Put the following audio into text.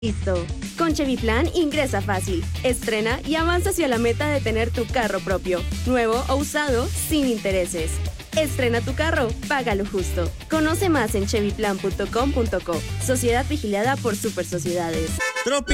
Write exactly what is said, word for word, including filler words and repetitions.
Listo. Con Cheviplan ingresa fácil, estrena y avanza hacia la meta de tener tu carro propio, nuevo o usado, sin intereses. Estrena tu carro, págalo justo. Conoce más en cheviplan punto com punto co. Sociedad vigilada por Super Sociedades. Tropi